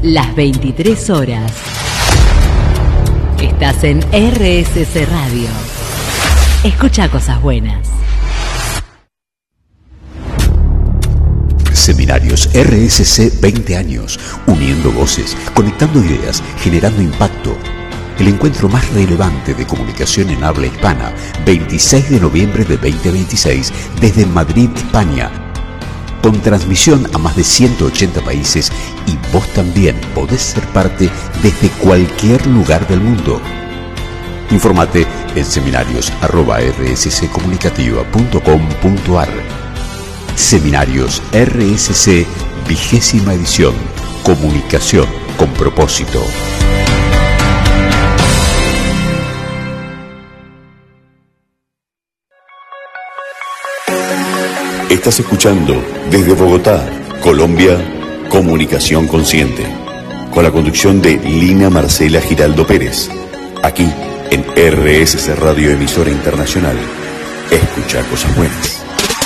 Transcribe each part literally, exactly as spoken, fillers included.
Las veintitrés horas. Estás en R S C Radio. Escucha cosas buenas. Seminarios R S C veinte años, uniendo voces, conectando ideas, generando impacto. El encuentro más relevante de comunicación en habla hispana, veintiséis de noviembre de veinte veintiséis, desde Madrid, España. Con transmisión a más de ciento ochenta países, y vos también podés ser parte desde cualquier lugar del mundo. Infórmate en seminarios arroba r s c comunicativa punto com punto a r. Seminarios R S C, vigésima edición. Comunicación con propósito. Estás escuchando desde Bogotá, Colombia, Comunicación Consciente, con la conducción de Lina Marcela Giraldo Pérez, aquí en R S C Radio, emisora internacional. Escucha cosas buenas.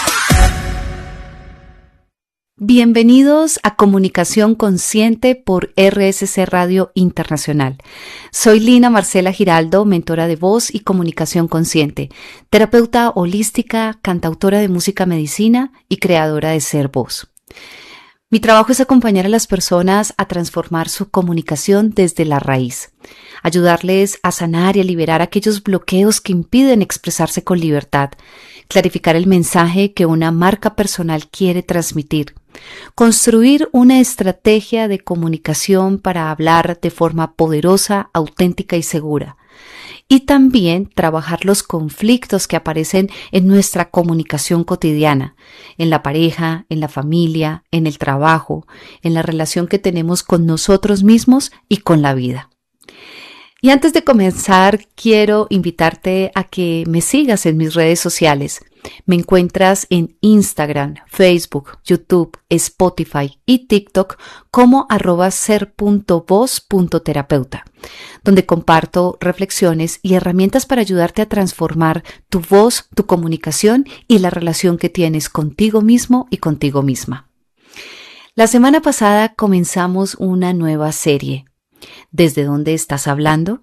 Bienvenidos a Comunicación Consciente por R S C Radio Internacional. Soy Lina Marcela Giraldo, mentora de voz y comunicación consciente, terapeuta holística, cantautora de música medicina y creadora de Ser Voz. Mi trabajo es acompañar a las personas a transformar su comunicación desde la raíz, ayudarles a sanar y a liberar aquellos bloqueos que impiden expresarse con libertad, clarificar el mensaje que una marca personal quiere transmitir, construir una estrategia de comunicación para hablar de forma poderosa, auténtica y segura, y también trabajar los conflictos que aparecen en nuestra comunicación cotidiana, en la pareja, en la familia, en el trabajo, en la relación que tenemos con nosotros mismos y con la vida. Y antes de comenzar, quiero invitarte a que me sigas en mis redes sociales. Me encuentras en Instagram, Facebook, YouTube, Spotify y TikTok como arroba ser punto voz punto terapeuta, donde comparto reflexiones y herramientas para ayudarte a transformar tu voz, tu comunicación y la relación que tienes contigo mismo y contigo misma. La semana pasada comenzamos una nueva serie. ¿Desde dónde estás hablando?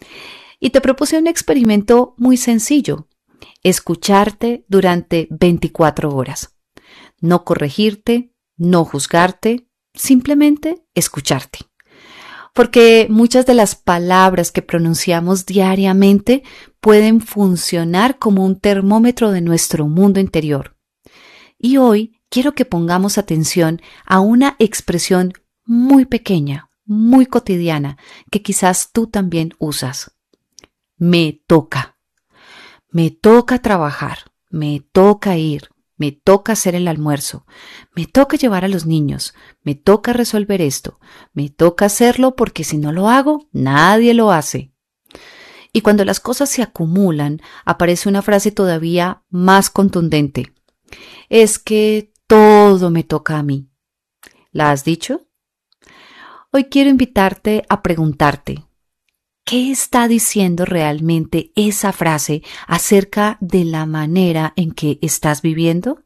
Y te propuse un experimento muy sencillo. Escucharte durante veinticuatro horas. No corregirte, no juzgarte, simplemente escucharte. Porque muchas de las palabras que pronunciamos diariamente pueden funcionar como un termómetro de nuestro mundo interior. Y hoy quiero que pongamos atención a una expresión muy pequeña, muy cotidiana, que quizás tú también usas. Me toca. Me toca trabajar, me toca ir, me toca hacer el almuerzo, me toca llevar a los niños, me toca resolver esto, me toca hacerlo porque si no lo hago, nadie lo hace. Y cuando las cosas se acumulan, aparece una frase todavía más contundente. Es que todo me toca a mí. ¿La has dicho? Hoy quiero invitarte a preguntarte, ¿qué está diciendo realmente esa frase acerca de la manera en que estás viviendo?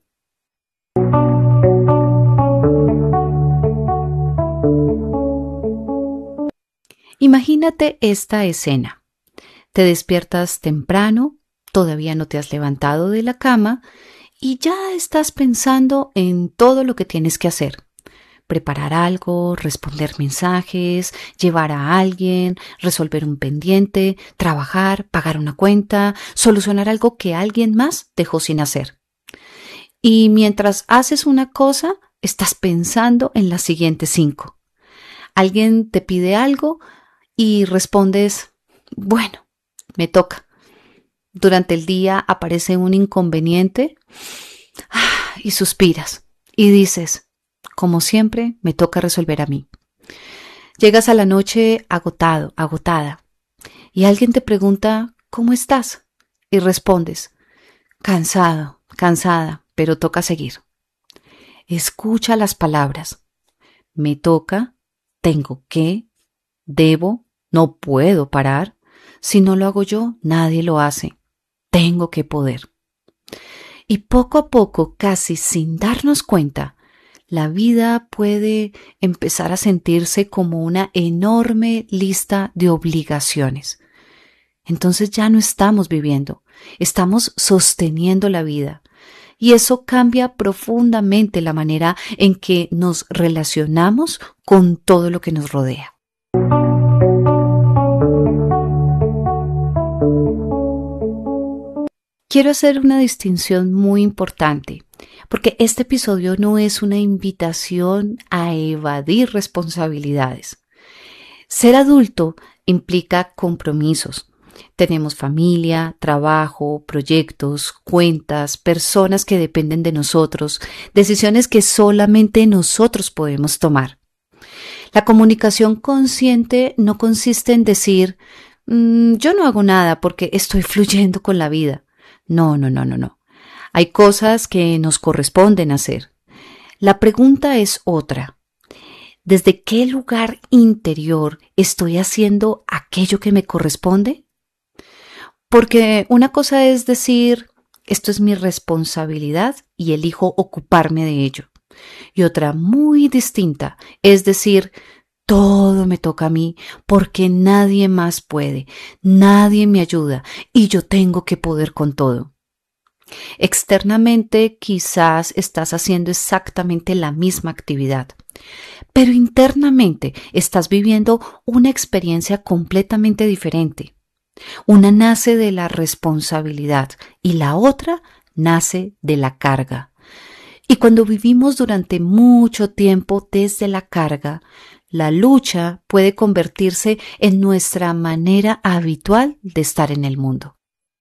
Imagínate esta escena. Te despiertas temprano, todavía no te has levantado de la cama y ya estás pensando en todo lo que tienes que hacer. Preparar algo, responder mensajes, llevar a alguien, resolver un pendiente, trabajar, pagar una cuenta, solucionar algo que alguien más dejó sin hacer. Y mientras haces una cosa, estás pensando en las siguientes cinco. Alguien te pide algo y respondes, bueno, me toca. Durante el día aparece un inconveniente y suspiras y dices, como siempre, me toca resolver a mí. Llegas a la noche agotado, agotada, y alguien te pregunta, ¿cómo estás? Y respondes, cansado, cansada, pero toca seguir. Escucha las palabras. Me toca, tengo que, debo, no puedo parar. Si no lo hago yo, nadie lo hace. Tengo que poder. Y poco a poco, casi sin darnos cuenta, la vida puede empezar a sentirse como una enorme lista de obligaciones. Entonces ya no estamos viviendo, estamos sosteniendo la vida. Y eso cambia profundamente la manera en que nos relacionamos con todo lo que nos rodea. Quiero hacer una distinción muy importante, porque este episodio no es una invitación a evadir responsabilidades. Ser adulto implica compromisos. Tenemos familia, trabajo, proyectos, cuentas, personas que dependen de nosotros, decisiones que solamente nosotros podemos tomar. La comunicación consciente no consiste en decir, mmm, yo no hago nada porque estoy fluyendo con la vida. No, no, no, no, no. Hay cosas que nos corresponden hacer. La pregunta es otra. ¿Desde qué lugar interior estoy haciendo aquello que me corresponde? Porque una cosa es decir, esto es mi responsabilidad y elijo ocuparme de ello. Y otra muy distinta es decir, todo me toca a mí porque nadie más puede, nadie me ayuda y yo tengo que poder con todo. Externamente quizás estás haciendo exactamente la misma actividad, pero internamente estás viviendo una experiencia completamente diferente. Una nace de la responsabilidad y la otra nace de la carga. Y cuando vivimos durante mucho tiempo desde la carga, la lucha puede convertirse en nuestra manera habitual de estar en el mundo.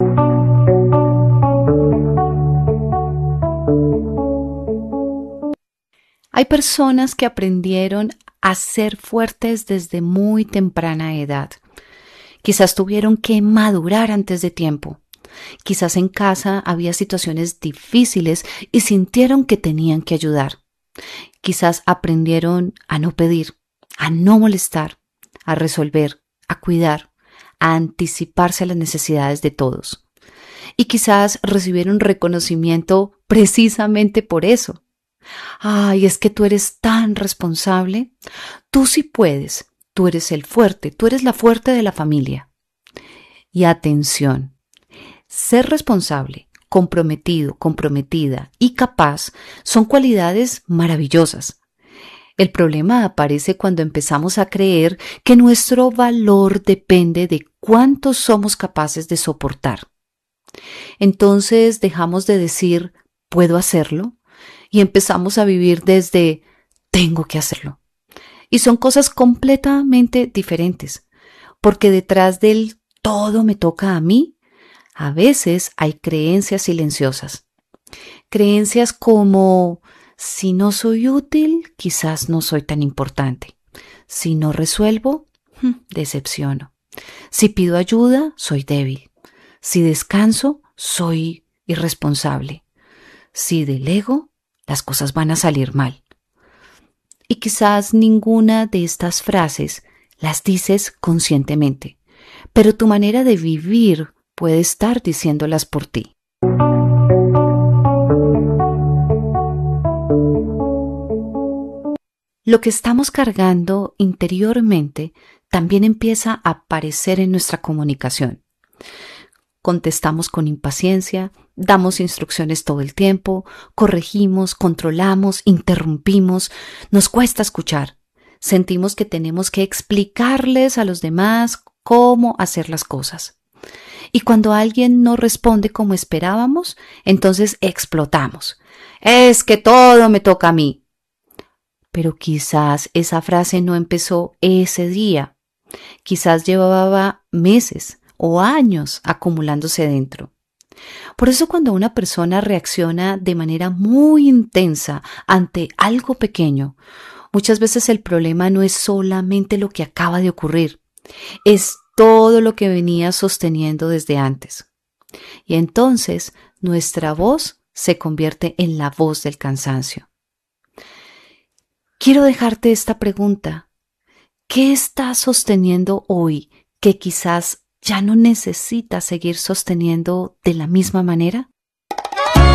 Hay personas que aprendieron a ser fuertes desde muy temprana edad. Quizás tuvieron que madurar antes de tiempo. Quizás en casa había situaciones difíciles y sintieron que tenían que ayudar. Quizás aprendieron a no pedir, a no molestar, a resolver, a cuidar, a anticiparse a las necesidades de todos. Y quizás recibieron reconocimiento precisamente por eso. Ay, es que tú eres tan responsable. Tú sí puedes. Tú eres el fuerte. Tú eres la fuerte de la familia. Y atención, ser responsable, comprometido, comprometida y capaz son cualidades maravillosas. El problema aparece cuando empezamos a creer que nuestro valor depende de cuánto somos capaces de soportar. Entonces dejamos de decir, ¿puedo hacerlo? Y empezamos a vivir desde, tengo que hacerlo. Y son cosas completamente diferentes, porque detrás del todo me toca a mí, a veces hay creencias silenciosas. Creencias como, si no soy útil, quizás no soy tan importante. Si no resuelvo, decepciono. Si pido ayuda, soy débil. Si descanso, soy irresponsable. Si delego, las cosas van a salir mal. Y quizás ninguna de estas frases las dices conscientemente, pero tu manera de vivir puede estar diciéndolas por ti. Lo que estamos cargando interiormente también empieza a aparecer en nuestra comunicación. Contestamos con impaciencia, damos instrucciones todo el tiempo, corregimos, controlamos, interrumpimos, nos cuesta escuchar. Sentimos que tenemos que explicarles a los demás cómo hacer las cosas. Y cuando alguien no responde como esperábamos, entonces explotamos. Es que todo me toca a mí. Pero quizás esa frase no empezó ese día. Quizás llevaba meses o años acumulándose dentro. Por eso cuando una persona reacciona de manera muy intensa ante algo pequeño, muchas veces el problema no es solamente lo que acaba de ocurrir, es todo lo que venía sosteniendo desde antes. Y entonces nuestra voz se convierte en la voz del cansancio. Quiero dejarte esta pregunta. ¿Qué estás sosteniendo hoy que quizás ya no necesitas seguir sosteniendo de la misma manera?